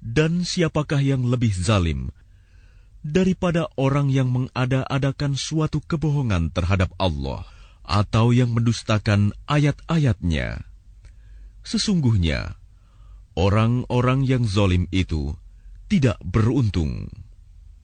Dan siapakah yang lebih zalim daripada orang yang mengada-adakan suatu kebohongan terhadap Allah atau yang mendustakan ayat-ayat-Nya? Sesungguhnya, orang-orang yang zalim itu tidak beruntung.